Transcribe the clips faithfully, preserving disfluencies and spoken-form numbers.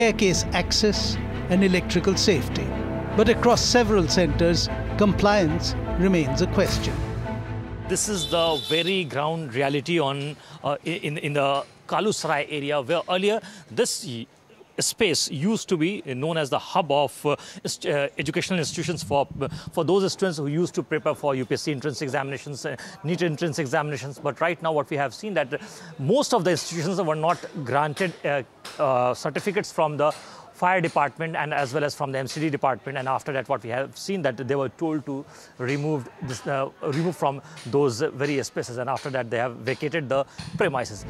staircase access and electrical safety. But across several centres, compliance remains a question. This is the very ground reality on uh, in, in the Kalusarai area, where earlier this space used to be known as the hub of uh, uh, educational institutions for for those students who used to prepare for U P S C entrance examinations, uh, NEET entrance examinations. But right now what we have seen that most of the institutions were not granted uh, uh, certificates from the fire department and as well as from the M C D department, and after that what we have seen that they were told to remove this uh, remove from those various spaces, and after that they have vacated the premises.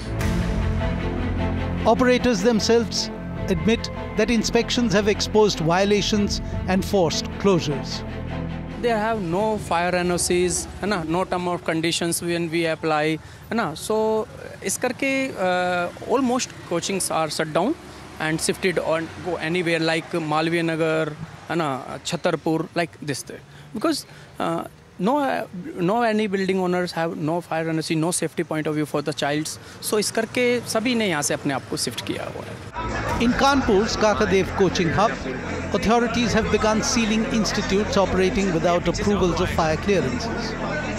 Operators themselves admit that inspections have exposed violations and forced closures. They have no fire N O Cs, no term of conditions when we apply. So, is karke uh, almost coachings are shut down and shifted on go anywhere like Malviya Nagar, Chhatarpur, like this. Because uh, no, no any building owners have no fire N O C, no safety point of view for the childs. So इस करके सभी ने यहाँ से अपने आप को shift किया हुआ है. In Kanpur's Kakadev coaching hub, authorities have begun sealing institutes operating without approvals of fire clearances.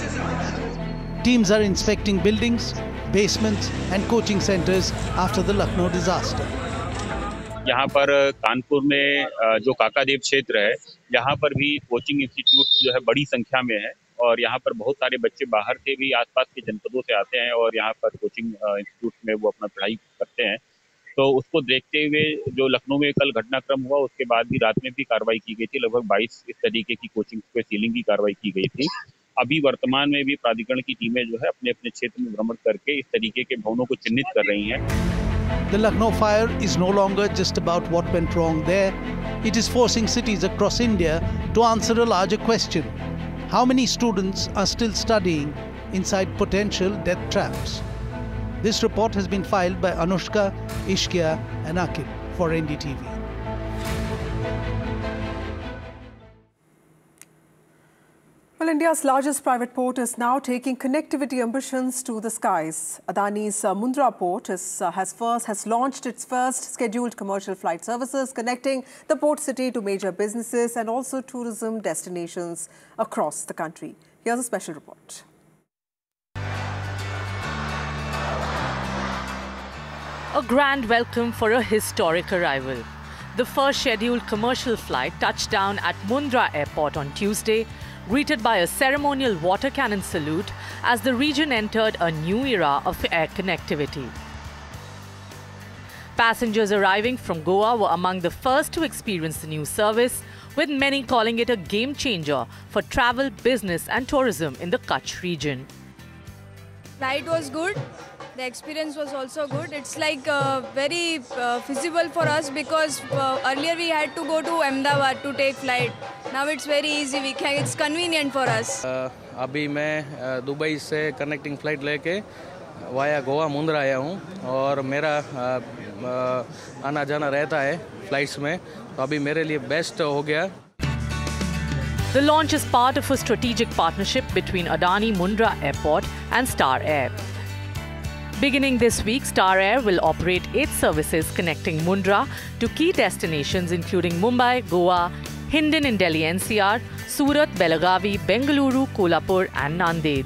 Teams are inspecting buildings, basements and coaching centres after the Lucknow disaster. यहाँ पर कानपुर में जो काकादेव क्षेत्र है, यहाँ पर भी कोचिंग इंस्टीट्यूट जो है बड़ी संख्या में है, और यहाँ पर बहुत सारे बच्चे बाहर से भी आसपास के जनपदों से आते हैं और यहाँ पर कोचिंग इंस्टीट्यूट में वो अपना पढ़ाई करते हैं. तो उसको देखते हुए जो लखनऊ में कल घटनाक्रम हुआ, उसके बाद भी रात में भी कार्रवाई की गई थी. लगभग बाईस इस तरीके की कोचिंग पे सीलिंग की कार्रवाई की गई थी. अभी वर्तमान में भी प्राधिकरण की टीमें जो है अपने अपने क्षेत्र में भ्रमण करके इस तरीके के भवनों को चिन्हित कर रही हैं. The Lucknow fire is no longer just about what went wrong there. It is forcing cities across India to answer a larger question. How many students are still studying inside potential death traps? This report has been filed by Anushka, Ishkia and Akil for N D T V. Well, India's largest private port is now taking connectivity ambitions to the skies. Adani's uh, Mundra port is, uh, has, first, has launched its first scheduled commercial flight services connecting the port city to major businesses and also tourism destinations across the country. Here's a special report. A grand welcome for a historic arrival. The first scheduled commercial flight touched down at Mundra Airport on Tuesday, greeted by a ceremonial water cannon salute as the region entered a new era of air connectivity. Passengers arriving from Goa were among the first to experience the new service, with many calling it a game changer for travel, business and tourism in the Kutch region. Flight was good. The experience was also good. It's like uh, very uh, feasible for us because uh, earlier we had to go to Ahmedabad to take flight. Now it's very easy. We can, it's convenient for us. Uh, अभी मैं Dubai से connecting flight लेके via Goa Mundra आया हूँ और मेरा आना जाना रहता है फ्लाइट्स में, तो अभी मेरे लिए बेस्ट हो गया. The launch is part of a strategic partnership between Adani Mundra Airport and Star Air. Beginning this week, Star Air will operate eight services connecting Mundra to key destinations including Mumbai, Goa, Hindon in Delhi N C R, Surat, Belagavi, Bengaluru, Kolhapur and Nanded.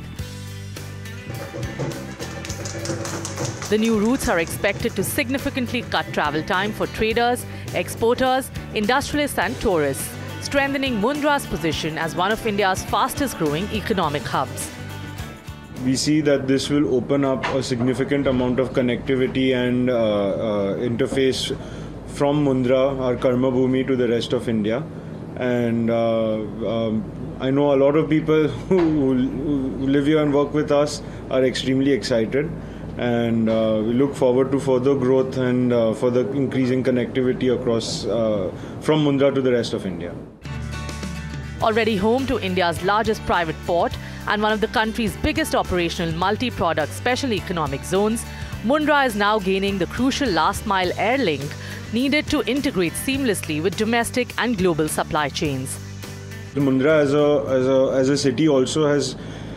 The new routes are expected to significantly cut travel time for traders, exporters, industrialists and tourists, strengthening Mundra's position as one of India's fastest growing economic hubs. We see that this will open up a significant amount of connectivity and uh, uh, interface from Mundra, our Karma Bhumi, to the rest of India. And uh, um, I know a lot of people who, who live here and work with us are extremely excited. And uh, we look forward to further growth and uh, further increasing connectivity across uh, from Mundra to the rest of India. Already home to India's largest private port and one of the country's biggest operational multi-product special economic zones, Mundra is now gaining the crucial last-mile air link needed to integrate seamlessly with domestic and global supply chains. Mundra as a, as a, as a city also has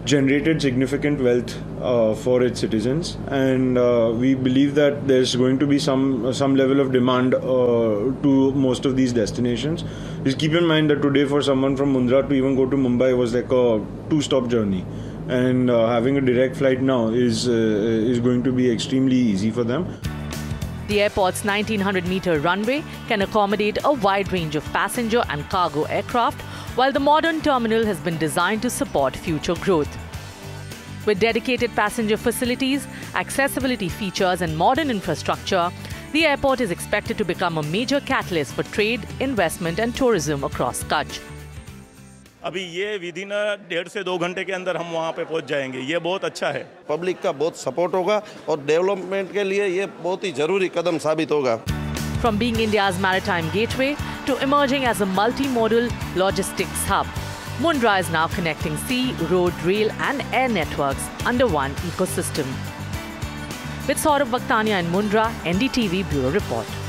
generated significant wealth uh, for its citizens, and uh, we believe that there's going to be some some level of demand uh, to most of these destinations. Just keep in mind that today for someone from Mundra to even go to Mumbai was like a two-stop journey, and uh, having a direct flight now is uh, is going to be extremely easy for them. The airport's nineteen hundred meter runway can accommodate a wide range of passenger and cargo aircraft, while the modern terminal has been designed to support future growth. With dedicated passenger facilities, accessibility features and modern infrastructure, the airport is expected to become a major catalyst for trade, investment and tourism across Kutch. अभी ये विधि न डेढ़ से दो घंटे के अंदर हम वहाँ पे पहुँच जाएंगे, ये बहुत अच्छा है। पब्लिक का बहुत सपोर्ट होगा और डेवलपमेंट के लिए ये बहुत ही जरूरी कदम साबित होगा। From being India's maritime gateway to emerging as a multimodal logistics hub, Mundra is now connecting sea, road, rail and air networks under one ecosystem. With Saurabh Vakhtania in Mundra, N D T V Bureau Report.